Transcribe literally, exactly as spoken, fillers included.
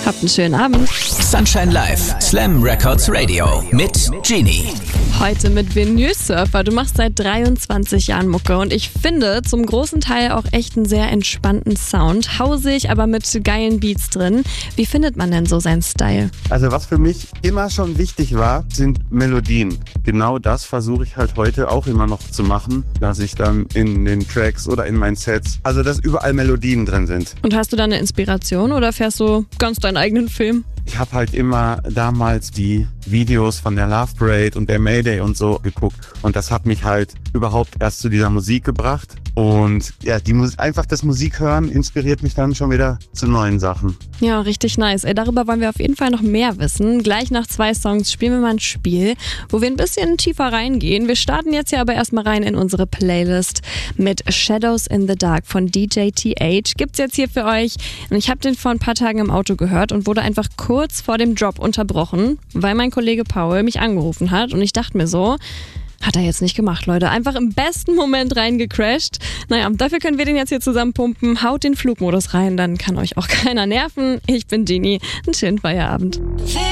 Habt einen schönen Abend. Sunshine Live, Slam Records Radio mit Genie. Heute mit Vinyl Surfer. Du machst seit dreiundzwanzig Jahren Mucke und ich finde zum großen Teil auch echt einen sehr entspannten Sound. Hausig, aber mit geilen Beats drin. Wie findet man denn so seinen Style? Also was für mich immer schon wichtig war, sind Melodien. Genau das versuche ich halt heute auch immer noch zu machen, dass ich dann in den Tracks oder in meinen Sets, also dass überall Melodien drin sind. Und hast du da eine Inspiration oder fährst du ganz deinen eigenen Film? Ich habe halt immer damals die Videos von der Love Parade und der Mayday und so geguckt und das hat mich halt überhaupt erst zu dieser Musik gebracht und ja, die Mus- einfach das Musik hören inspiriert mich dann schon wieder zu neuen Sachen. Ja, richtig nice. Ey, darüber wollen wir auf jeden Fall noch mehr wissen. Gleich nach zwei Songs spielen wir mal ein Spiel, wo wir ein bisschen tiefer reingehen. Wir starten jetzt ja aber erstmal rein in unsere Playlist mit Shadows in the Dark von D J T H. Gibt's jetzt hier für euch und ich habe den vor ein paar Tagen im Auto gehört und wurde einfach kurz vor dem Drop unterbrochen, weil mein Kollege Paul mich angerufen hat und ich dachte mir so, hat er jetzt nicht gemacht, Leute. Einfach im besten Moment reingecrashed. Naja, dafür können wir den jetzt hier zusammen pumpen. Haut den Flugmodus rein, dann kann euch auch keiner nerven. Ich bin Genie. Einen schönen Feierabend.